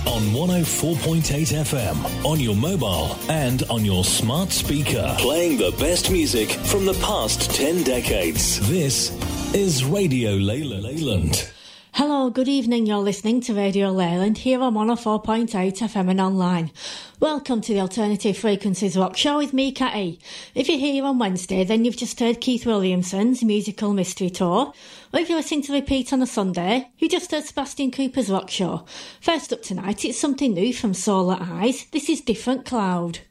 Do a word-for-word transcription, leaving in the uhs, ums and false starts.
on one oh four point eight F M, on your mobile and on your smart speaker. Playing the best music from the past ten decades. This is Radio Leyland. Hello, good evening. You're listening to Radio Leyland here on one oh four point eight F M and online. Welcome to the Alternative Frequencies Rock Show with me, Cat E. If you're here on Wednesday, then you've just heard Keith Williamson's Musical Mystery Tour. Or if you're listening to repeat on a Sunday, you just heard Sebastian Cooper's Rock Show. First up tonight, it's something new from Solar Eyes. This is Different Cloud.